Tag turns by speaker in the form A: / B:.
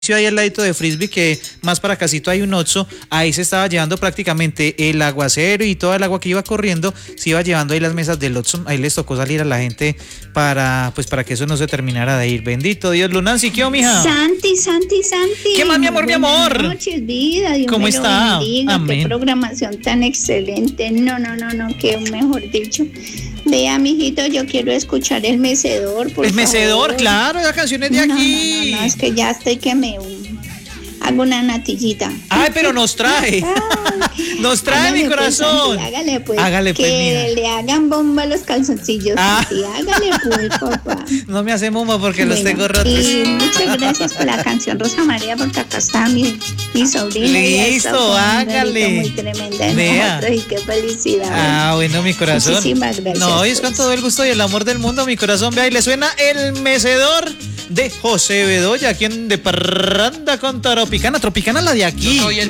A: ahí al ladito de Frisbee, que más para casito hay un Oxxo, ahí se estaba llevando prácticamente el aguacero y toda el agua que iba corriendo, se iba llevando ahí las mesas del Oxxo, ahí les tocó salir a la gente para que eso no se terminara de ir. Bendito Dios. Lunancy, ¿qué, mija?
B: Santi.
A: ¿Qué más, mi amor, mi amor?
B: Buenas noches, vida. Dios
A: ¿Cómo
B: me lo
A: está?
B: bendiga.
A: Amén.
B: Qué programación tan excelente. No, que mejor dicho. Vea, mijito, yo quiero escuchar El Mecedor, por
A: El Mecedor,
B: favor.
A: claro, la canción es de aquí.
B: No, es que ya estoy que me hago una natillita.
A: Ay, pero nos trae. Nos trae,
B: Hágale,
A: mi corazón.
B: Pues, Santi, hágale pues.
A: Hágale, pues,
B: que
A: mija.
B: le hagan bomba a los calzoncillos,
A: Ah.
B: Santi. Hágale pues, papá.
A: No me hace mumba porque los
B: Bueno,
A: tengo rotos.
B: Y muchas gracias por la canción, Rosa María, porque acá está mi sobrina.
A: Listo, hágale.
B: Muy tremenda de
A: Vea.
B: nosotros, y qué felicidad.
A: Ah, bueno, mi corazón.
B: Muchísimas gracias.
A: No, es con todo el gusto y el amor del mundo, mi corazón. Vea, y le suena El Mecedor de José Bedoya, aquí en De Parranda con Tropicana. Tropicana la de aquí.
C: Yo soy el